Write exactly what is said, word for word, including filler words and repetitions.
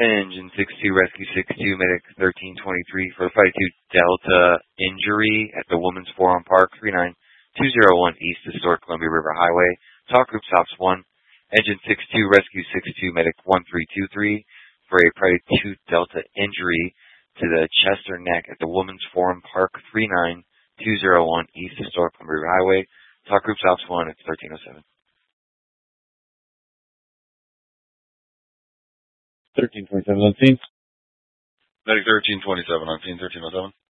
Engine six two, Rescue six two, Medic thirteen twenty-three for five two Delta injury at the Women's Forum Park, three nine two zero one East Historic Columbia River Highway. Talk group stops one. Engine six two, Rescue six two, Medic one three two three for a Predator two Delta injury to the chest or neck at the Women's Forum Park, three nine two zero one East Historic Columbia River Highway. Talk group stops one. It's thirteen oh seven. thirteen twenty-seven on scene. Medic thirteen twenty-seven on scene, thirteen oh seven.